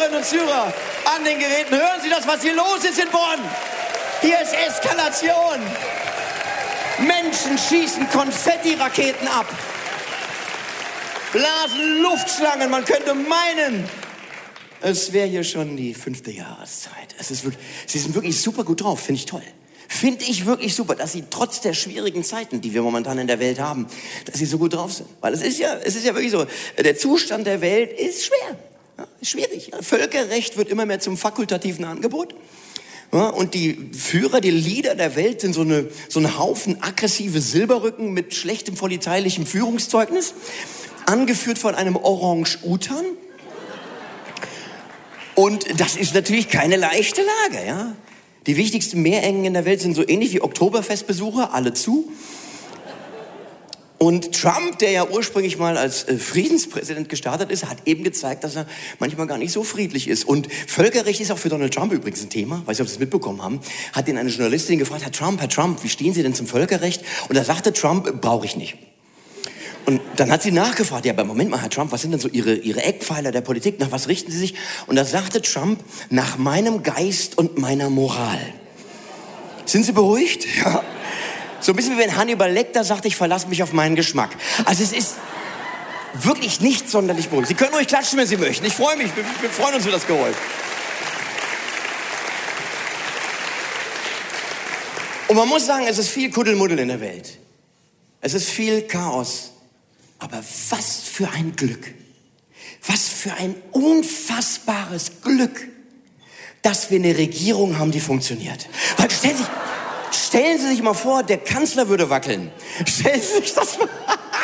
Syrerinnen und Syrer an den Geräten. Hören Sie das, was hier los ist in Bonn? Hier ist Eskalation. Menschen schießen Konfetti-Raketen ab. Blasen Luftschlangen. Man könnte meinen, es wäre hier schon die 5. Jahreszeit. Sie sind wirklich super gut drauf, finde ich toll. Finde ich wirklich super, dass sie trotz der schwierigen Zeiten, die wir momentan in der Welt haben, dass sie so gut drauf sind. Weil es ist ja wirklich so, der Zustand der Welt ist schwer, ja, ist schwierig. Ja. Völkerrecht wird immer mehr zum fakultativen Angebot. Ja, und die Führer, die Leader der Welt sind so ein Haufen aggressive Silberrücken mit schlechtem polizeilichem Führungszeugnis, angeführt von einem Orang-Utan. Und das ist natürlich keine leichte Lage, ja. Die wichtigsten Meerengen in der Welt sind so ähnlich wie Oktoberfestbesucher, alle zu. Und Trump, der ja ursprünglich mal als Friedenspräsident gestartet ist, hat eben gezeigt, dass er manchmal gar nicht so friedlich ist. Und Völkerrecht ist auch für Donald Trump übrigens ein Thema. Weiß nicht, ob Sie es mitbekommen haben. Hat ihn eine Journalistin gefragt, Herr Trump, wie stehen Sie denn zum Völkerrecht? Und da sagte Trump, brauche ich nicht. Und dann hat sie nachgefragt, ja, aber Moment mal, Herr Trump, was sind denn so Ihre Eckpfeiler der Politik? Nach was richten Sie sich? Und da sagte Trump, nach meinem Geist und meiner Moral. Sind Sie beruhigt? Ja. So ein bisschen wie wenn Hannibal Lecter sagt, ich verlasse mich auf meinen Geschmack. Also es ist wirklich nicht sonderlich beruhigt. Sie können ruhig klatschen, wenn Sie möchten. Ich freue mich, wir freuen uns über das Geräusch. Und man muss sagen, es ist viel Kuddelmuddel in der Welt. Es ist viel Chaos. Aber was für ein Glück, was für ein unfassbares Glück, dass wir eine Regierung haben, die funktioniert. Weil stellen Sie sich mal vor, der Kanzler würde wackeln. Stellen Sie sich das mal.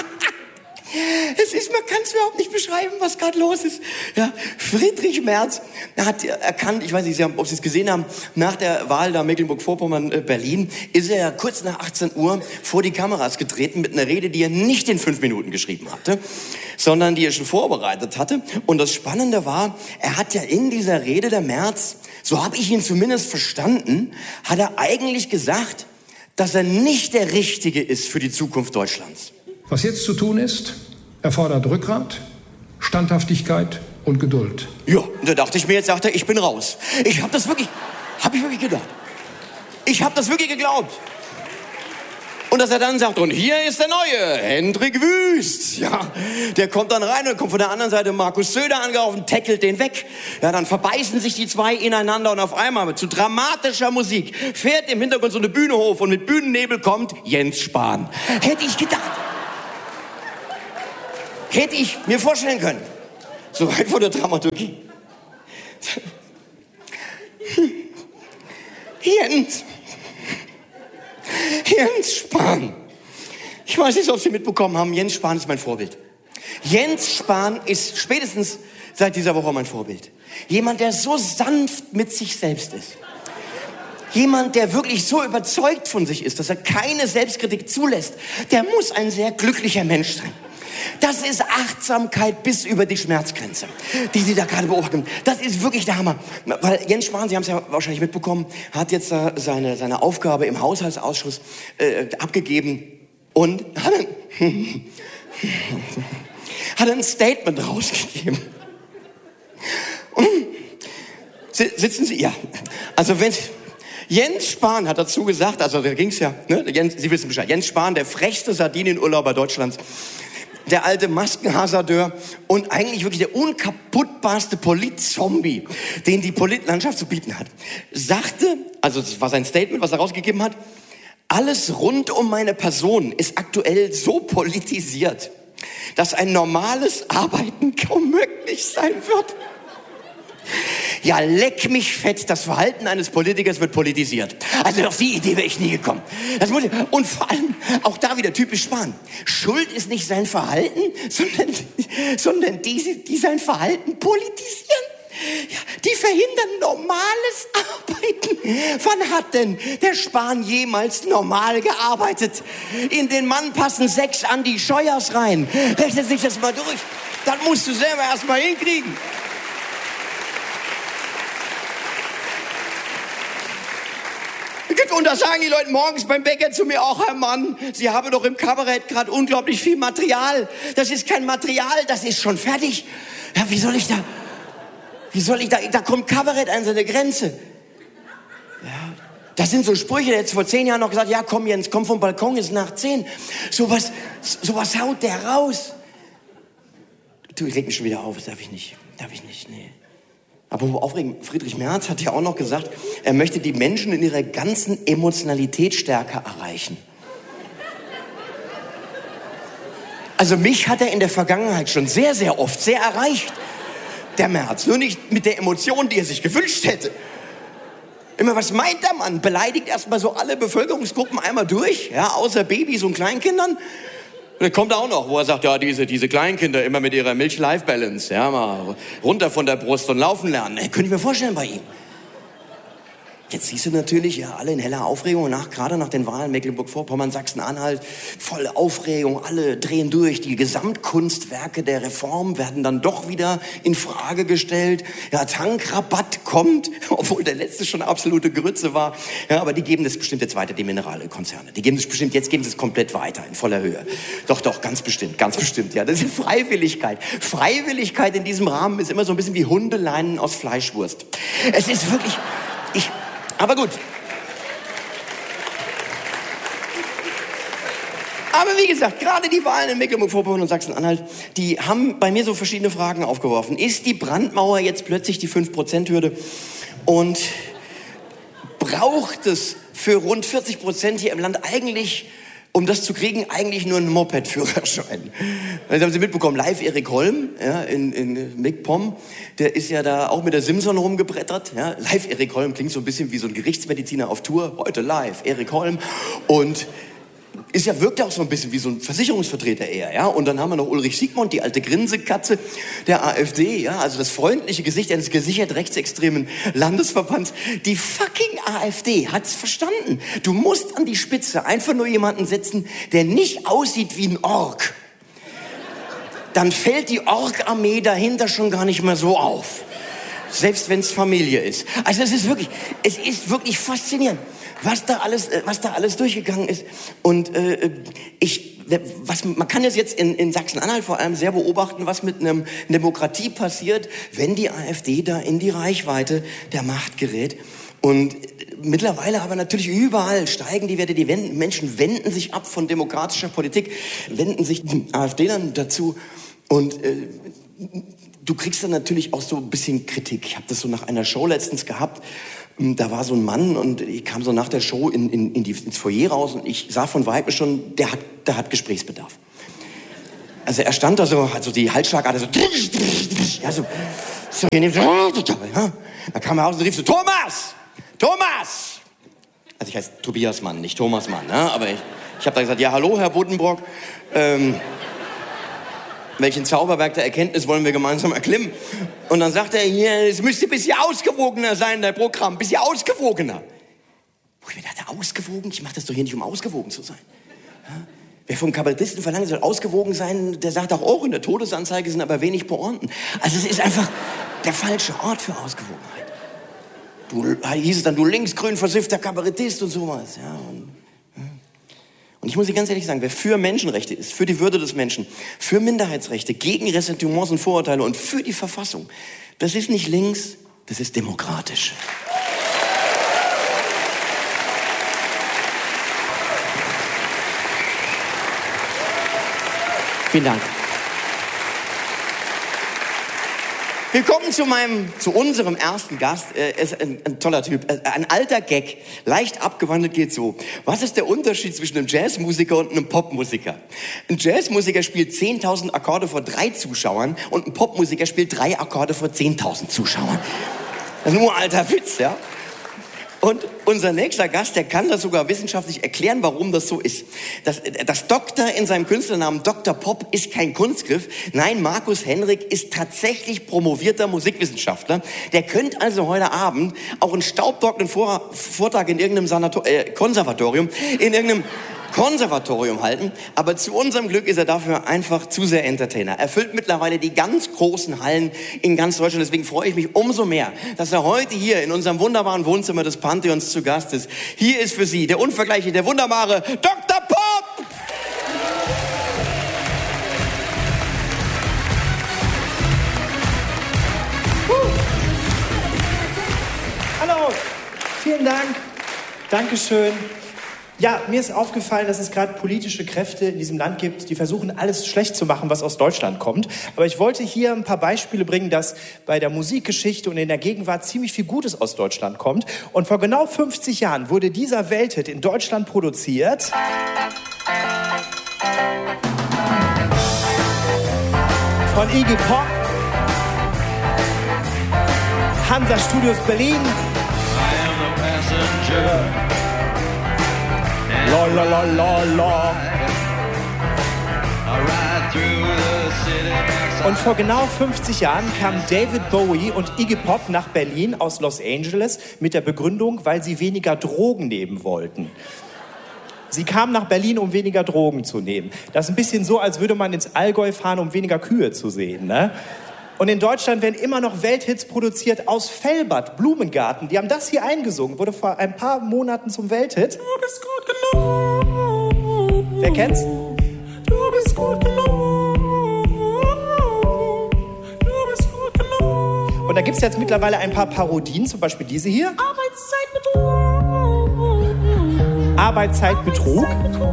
Man kann es überhaupt nicht beschreiben, was gerade los ist. Ja, Friedrich Merz hat erkannt, ich weiß nicht, ob Sie es gesehen haben, nach der Wahl da Mecklenburg-Vorpommern, Berlin, ist er kurz nach 18 Uhr vor die Kameras getreten mit einer Rede, die er nicht in 5 Minuten geschrieben hatte, sondern die er schon vorbereitet hatte. Und das Spannende war, er hat ja in dieser Rede, der Merz, so habe ich ihn zumindest verstanden, hat er eigentlich gesagt, dass er nicht der Richtige ist für die Zukunft Deutschlands. Was jetzt zu tun ist, erfordert Rückgrat, Standhaftigkeit und Geduld. Ja, und da dachte ich mir, jetzt sagt er, ich bin raus. Habe ich wirklich gedacht. Ich habe das wirklich geglaubt. Und dass er dann sagt, und hier ist der Neue, Hendrik Wüst. Ja, der kommt dann rein und kommt von der anderen Seite Markus Söder angelaufen, tackelt den weg. Ja, dann verbeißen sich die zwei ineinander und auf einmal zu dramatischer Musik fährt im Hintergrund so eine Bühne hoch und mit Bühnennebel kommt Jens Spahn. Hätte ich gedacht. Hätte ich mir vorstellen können. So weit von der Dramaturgie. Jens Spahn. Ich weiß nicht, ob Sie mitbekommen haben, Jens Spahn ist mein Vorbild. Jens Spahn ist spätestens seit dieser Woche mein Vorbild. Jemand, der so sanft mit sich selbst ist. Jemand, der wirklich so überzeugt von sich ist, dass er keine Selbstkritik zulässt, der muss ein sehr glücklicher Mensch sein. Das ist Achtsamkeit bis über die Schmerzgrenze, die Sie da gerade beobachten. Das ist wirklich der Hammer. Weil Jens Spahn, Sie haben es ja wahrscheinlich mitbekommen, hat jetzt seine Aufgabe im Haushaltsausschuss abgegeben und hat ein Statement rausgegeben. Und sitzen Sie? Ja. Also Jens Spahn hat dazu gesagt, also da ging's ja, ne? Sie wissen Bescheid, Jens Spahn, der frechste Sardinienurlauber Deutschlands, der alte Maskenhasardeur und eigentlich wirklich der unkaputtbarste Polit-Zombie, den die Politlandschaft zu bieten hat, sagte, also das war sein Statement, was er rausgegeben hat, alles rund um meine Person ist aktuell so politisiert, dass ein normales Arbeiten kaum möglich sein wird. Ja, leck mich fett, das Verhalten eines Politikers wird politisiert. Also auf die Idee wäre ich nie gekommen. Und vor allem, auch da wieder typisch Spahn. Schuld ist nicht sein Verhalten, sondern die sein Verhalten politisieren. Ja, die verhindern normales Arbeiten. Wann hat denn der Spahn jemals normal gearbeitet? In den Mann passen 6 Andi Scheuers rein. Rechnet sich das mal durch. Das musst du selber erst mal hinkriegen. Und da sagen die Leute morgens beim Bäcker zu mir auch, Herr Mann, Sie haben doch im Kabarett gerade unglaublich viel Material. Das ist kein Material, das ist schon fertig. Ja, wie soll ich Wie soll ich da kommt Kabarett an seine Grenze. Ja, das sind so Sprüche, der jetzt vor 10 Jahren noch gesagt, ja komm Jens, komm vom Balkon, ist nach 10. Sowas haut der raus. Du, ich reg mich schon wieder auf, das darf ich nicht, nee. Aber aufregend, Friedrich Merz hat ja auch noch gesagt, er möchte die Menschen in ihrer ganzen Emotionalität stärker erreichen. Also mich hat er in der Vergangenheit schon sehr, sehr oft sehr erreicht, der Merz. Nur nicht mit der Emotion, die er sich gewünscht hätte. Immer, was meint der Mann? Beleidigt erstmal so alle Bevölkerungsgruppen einmal durch, ja, außer Babys und Kleinkindern. Und dann kommt er auch noch, wo er sagt, ja, diese Kleinkinder immer mit ihrer Milch-Life-Balance, ja, mal runter von der Brust und laufen lernen. Könnte ich mir vorstellen bei ihm. Jetzt siehst du natürlich, ja, alle in heller Aufregung, gerade nach den Wahlen Mecklenburg-Vorpommern, Sachsen-Anhalt, volle Aufregung, alle drehen durch. Die Gesamtkunstwerke der Reform werden dann doch wieder in Frage gestellt. Ja, Tankrabatt kommt, obwohl der letzte schon absolute Grütze war. Ja, aber die geben das bestimmt jetzt weiter, die Mineralölkonzerne. Jetzt geben sie es komplett weiter, in voller Höhe. Doch, ganz bestimmt, ja. Das ist Freiwilligkeit. Freiwilligkeit in diesem Rahmen ist immer so ein bisschen wie Hundeleinen aus Fleischwurst. Es ist wirklich, aber gut. Aber wie gesagt, gerade die Wahlen in Mecklenburg-Vorpommern und Sachsen-Anhalt, die haben bei mir so verschiedene Fragen aufgeworfen. Ist die Brandmauer jetzt plötzlich die 5%-Hürde? Und braucht es für rund 40% hier im Land eigentlich, um das zu kriegen, eigentlich nur einen Moped-Führerschein? Das haben Sie mitbekommen, live Erik Holm, ja, in MacPom, der ist ja da auch mit der Simson rumgebrettert. Ja. Live Erik Holm klingt so ein bisschen wie so ein Gerichtsmediziner auf Tour. Heute live Erik Holm. Und wirkt ja auch so ein bisschen wie so ein Versicherungsvertreter eher, ja. Und dann haben wir noch Ulrich Siegmund, die alte Grinsekatze der AfD, ja. Also das freundliche Gesicht eines gesichert rechtsextremen Landesverbands. Die fucking AfD hat's verstanden. Du musst an die Spitze einfach nur jemanden setzen, der nicht aussieht wie ein Ork. Dann fällt die Ork-Armee dahinter schon gar nicht mehr so auf. Selbst wenn es Familie ist. Also es ist wirklich faszinierend, was da alles durchgegangen ist. Und man kann jetzt in Sachsen-Anhalt vor allem sehr beobachten, was mit einer Demokratie passiert, wenn die AfD da in die Reichweite der Macht gerät. Und mittlerweile aber natürlich überall steigen die Werte, Menschen wenden sich ab von demokratischer Politik, wenden sich die AfD dann dazu. Und du kriegst dann natürlich auch so ein bisschen Kritik. Ich habe das so nach einer Show letztens gehabt. Da war so ein Mann und ich kam so nach der Show ins Foyer raus und ich sah von Weitem schon, der hat Gesprächsbedarf. Also er stand da so, also die Halsschlagader so, ja, so, ja. Da kam er raus und rief so, Thomas! Also ich heiße Tobias Mann, nicht Thomas Mann, ne? Aber ich habe da gesagt, ja, hallo, Herr Buddenbrock, welchen Zauberberg der Erkenntnis wollen wir gemeinsam erklimmen? Und dann sagt er, hier, es müsste ein bisschen ausgewogener sein, dein Programm, ein bisschen ausgewogener. Wo ich mir dachte, ausgewogen? Ich mache das doch hier nicht, um ausgewogen zu sein. Ja? Wer vom Kabarettisten verlangt, soll ausgewogen sein, der sagt auch, in der Todesanzeige sind aber wenig Pointen. Also es ist einfach der falsche Ort für Ausgewogenheit. Hieß es dann, du linksgrün versiffter Kabarettist und sowas. Ja, und ich muss dir ganz ehrlich sagen, wer für Menschenrechte ist, für die Würde des Menschen, für Minderheitsrechte, gegen Ressentiments und Vorurteile und für die Verfassung, das ist nicht links, das ist demokratisch. Vielen Dank. Willkommen zu unserem ersten Gast. Er ist ein toller Typ, ein alter Gag, leicht abgewandelt geht so. Was ist der Unterschied zwischen einem Jazzmusiker und einem Popmusiker? Ein Jazzmusiker spielt 10.000 Akkorde vor 3 Zuschauern und ein Popmusiker spielt 3 Akkorde vor 10.000 Zuschauern. Das ist nur ein alter Witz, ja? Und unser nächster Gast, der kann das sogar wissenschaftlich erklären, warum das so ist. Das Doktor in seinem Künstlernamen Dr. Pop ist kein Kunstgriff. Nein, Markus Henrik ist tatsächlich promovierter Musikwissenschaftler. Der könnte also heute Abend auch einen staubtrockenen Vortrag in irgendeinem Konservatorium halten, aber zu unserem Glück ist er dafür einfach zu sehr Entertainer. Er füllt mittlerweile die ganz großen Hallen in ganz Deutschland. Deswegen freue ich mich umso mehr, dass er heute hier in unserem wunderbaren Wohnzimmer des Pantheons zu Gast ist. Hier ist für Sie der unvergleichliche, der wunderbare Dr. Pop! Vielen Dank. Dankeschön. Ja, mir ist aufgefallen, dass es gerade politische Kräfte in diesem Land gibt, die versuchen, alles schlecht zu machen, was aus Deutschland kommt. Aber ich wollte hier ein paar Beispiele bringen, dass bei der Musikgeschichte und in der Gegenwart ziemlich viel Gutes aus Deutschland kommt. Und vor genau 50 Jahren wurde dieser Welthit in Deutschland produziert. Von Iggy Pop, Hansa Studios Berlin. La la la la la. Und vor genau 50 Jahren kamen David Bowie und Iggy Pop nach Berlin aus Los Angeles mit der Begründung, weil sie weniger Drogen nehmen wollten. Sie kamen nach Berlin, um weniger Drogen zu nehmen. Das ist ein bisschen so, als würde man ins Allgäu fahren, um weniger Kühe zu sehen, ne? Und in Deutschland werden immer noch Welthits produziert aus Fellbad, Blumengarten. Die haben das hier eingesungen, wurde vor ein paar Monaten zum Welthit. Du bist gut genug. Wer kennt's? Du bist gut genug. Du bist gut genug. Und da gibt's jetzt mittlerweile ein paar Parodien, zum Beispiel diese hier. Arbeitszeitbetrug.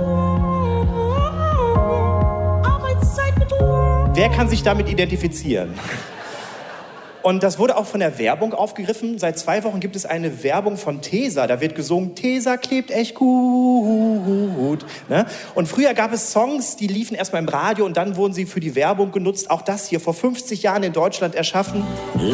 Wer kann sich damit identifizieren? Und das wurde auch von der Werbung aufgegriffen. Seit 2 Wochen gibt es eine Werbung von Tesa. Da wird gesungen, Tesa klebt echt gut. Ne? Und früher gab es Songs, die liefen erstmal im Radio und dann wurden sie für die Werbung genutzt. Auch das hier vor 50 Jahren in Deutschland erschaffen.